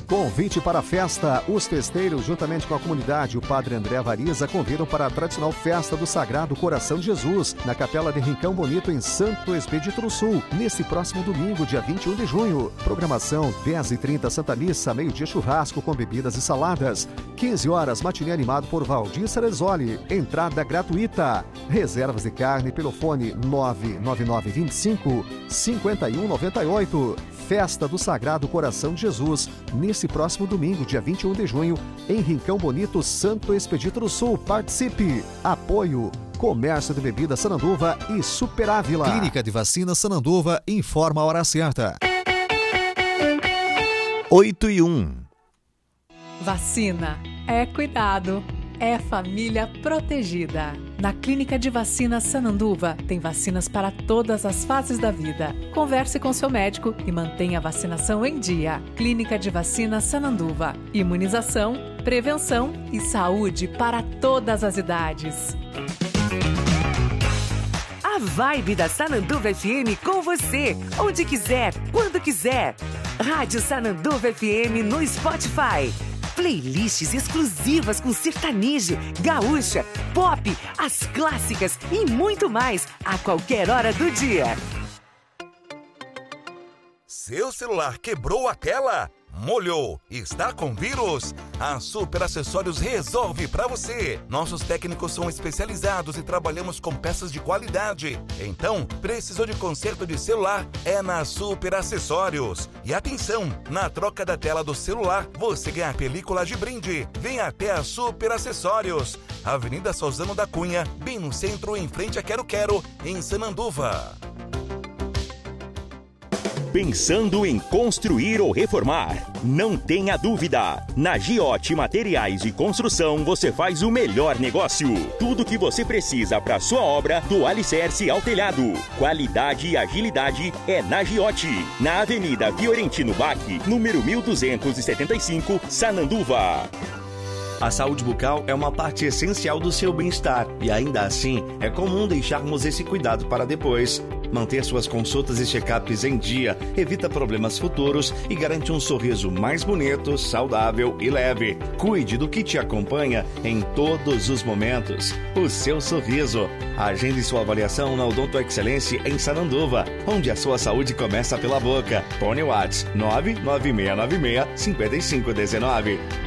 Convite para a festa. Os festeiros, juntamente com a comunidade, o Padre André Variza, convidam para a tradicional festa do Sagrado Coração de Jesus, na Capela de Rincão Bonito, em Santo Expedito do Sul, nesse próximo domingo, dia 21 de junho. Programação: 10h30 Santa Missa, meio-dia churrasco com bebidas e saladas. 15 horas, matinê animado por Valdir Ceresoli. Entrada gratuita. Reservas de carne pelo fone 99925-5198. Festa do Sagrado Coração de Jesus, nesse próximo domingo, dia 21 de junho, em Rincão Bonito, Santo Expedito do Sul. Participe! Apoio: Comércio de Bebidas Sananduva e Super Ávila. Clínica de Vacina Sananduva informa a hora certa. 8h01. Vacina é cuidado, é família protegida. Na Clínica de Vacina Sananduva tem vacinas para todas as fases da vida. Converse com seu médico e mantenha a vacinação em dia. Clínica de Vacina Sananduva. Imunização, prevenção e saúde para todas as idades. A vibe da Sananduva FM com você, onde quiser, quando quiser. Rádio Sananduva FM no Spotify. Playlists exclusivas com sertanejo, gaúcha, pop, as clássicas e muito mais a qualquer hora do dia. Seu celular quebrou a tela? Molhou? Está com vírus? A Super Acessórios resolve para você. Nossos técnicos são especializados e trabalhamos com peças de qualidade. Então, precisou de conserto de celular? É na Super Acessórios. E atenção, na troca da tela do celular, você ganha película de brinde. Venha até a Super Acessórios. Avenida Suzano da Cunha, bem no centro, em frente a Quero Quero, em Sananduva. Pensando em construir ou reformar? Não tenha dúvida! Na Giote Materiais de Construção você faz o melhor negócio. Tudo que você precisa para sua obra, do alicerce ao telhado. Qualidade e agilidade é na Giote. Na Avenida Fiorentino Bach, número 1275, Sananduva. A saúde bucal é uma parte essencial do seu bem-estar e ainda assim é comum deixarmos esse cuidado para depois. Manter suas consultas e check-ups em dia evita problemas futuros e garante um sorriso mais bonito, saudável e leve. Cuide do que te acompanha em todos os momentos. O seu sorriso. Agende sua avaliação na Odonto Excelência em Sananduva, onde a sua saúde começa pela boca. Fone WhatsApp 99696-5519.